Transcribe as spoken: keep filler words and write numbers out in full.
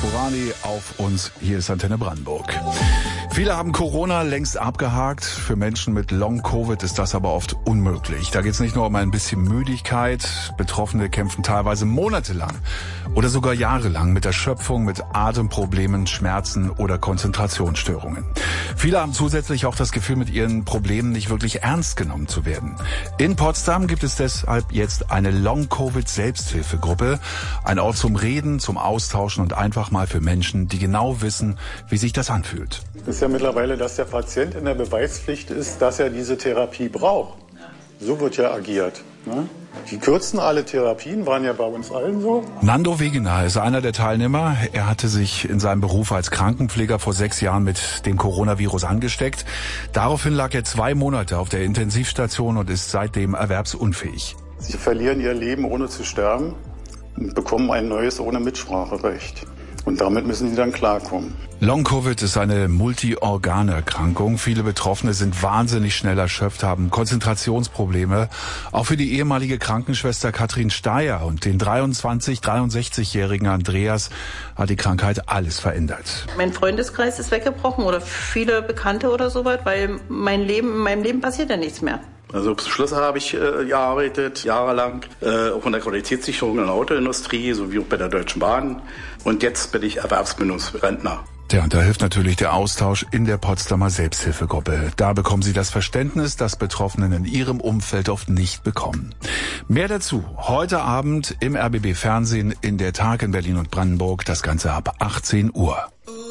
Burani auf uns. Hier ist Antenne Brandenburg. Viele haben Corona längst abgehakt. Für Menschen mit Long-Covid ist das aber oft unmöglich. Da geht es nicht nur um ein bisschen Müdigkeit. Betroffene kämpfen teilweise monatelang oder sogar jahrelang mit Erschöpfung, mit Atemproblemen, Schmerzen oder Konzentrationsstörungen. Viele haben zusätzlich auch das Gefühl, mit ihren Problemen nicht wirklich ernst genommen zu werden. In Potsdam gibt es deshalb jetzt eine Long-Covid-Selbsthilfegruppe. Ein Ort zum Reden, zum Austauschen und einfach mal für Menschen, die genau wissen, wie sich das anfühlt. Es ist ja mittlerweile, dass der Patient in der Beweispflicht ist, dass er diese Therapie braucht. So wird ja agiert. Ne? Die kürzen alle Therapien, waren ja bei uns allen so. Nando Wegener ist einer der Teilnehmer. Er hatte sich in seinem Beruf als Krankenpfleger vor sechs Jahren mit dem Coronavirus angesteckt. Daraufhin lag er zwei Monate auf der Intensivstation und ist seitdem erwerbsunfähig. Sie verlieren ihr Leben ohne zu sterben und bekommen ein neues ohne Mitspracherecht. Und damit müssen sie dann klarkommen. Long-Covid ist eine Multi-Organ-Erkrankung. Viele Betroffene sind wahnsinnig schnell erschöpft, haben Konzentrationsprobleme. Auch für die ehemalige Krankenschwester Katrin Steyer und den dreiundzwanzig-, dreiundsechzigjährigen Andreas hat die Krankheit alles verändert. Mein Freundeskreis ist weggebrochen oder viele Bekannte oder so weit, weil mein Leben, in meinem Leben passiert ja nichts mehr. Also zum Schluss habe ich äh, gearbeitet, jahrelang, äh, auch in der Qualitätssicherung in der Autoindustrie, sowie auch bei der Deutschen Bahn. Und jetzt bin ich Erwerbsminderungsrentner. Ja, und da hilft natürlich der Austausch in der Potsdamer Selbsthilfegruppe. Da bekommen Sie das Verständnis, das Betroffenen in Ihrem Umfeld oft nicht bekommen. Mehr dazu heute Abend im R B B Fernsehen in der Tag in Berlin und Brandenburg. Das Ganze ab achtzehn Uhr.